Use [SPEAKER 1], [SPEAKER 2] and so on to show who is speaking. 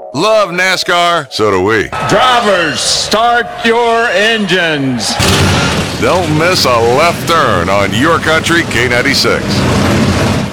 [SPEAKER 1] Love NASCAR, so do we.
[SPEAKER 2] Drivers, start your engines.
[SPEAKER 1] Don't miss a left turn on Your Country K96.